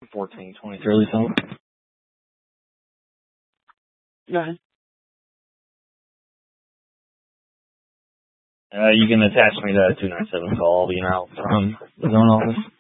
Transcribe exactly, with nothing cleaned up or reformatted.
fourteen twenty-three, lease on. Go ahead. Uh, you can attach me to that two nine seven call. I'll be out from the zone office.